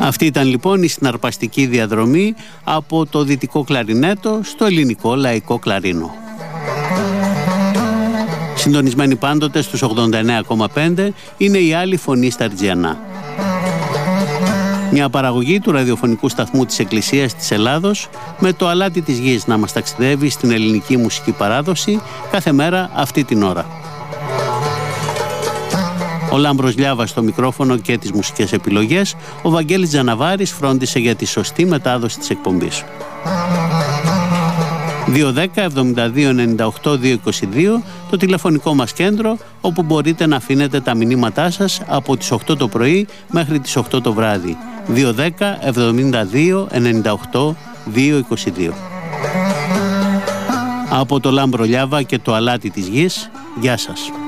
Αυτή ήταν λοιπόν η συναρπαστική διαδρομή από το δυτικό κλαρινέτο στο ελληνικό λαϊκό κλαρίνο. Συντονισμένοι πάντοτε στους 89,5 είναι η άλλη φωνή στα Αρτζιανά. Μια παραγωγή του ραδιοφωνικού σταθμού της Εκκλησίας της Ελλάδος, με το αλάτι της γης να μας ταξιδεύει στην ελληνική μουσική παράδοση κάθε μέρα αυτή την ώρα. Ο Λάμπρος Λιάβας στο μικρόφωνο και τις μουσικές επιλογές, ο Βαγγέλης Τζαναβάρης φρόντισε για τη σωστή μετάδοση της εκπομπής. 210-72-98-222 το τηλεφωνικό μας κέντρο, όπου μπορείτε να αφήνετε τα μηνύματά σας από τις 8 το πρωί μέχρι τις 8 το βράδυ. 210-72-98-222. Από το Λάμπρο Λιάβα και το αλάτι της γης, γεια σας.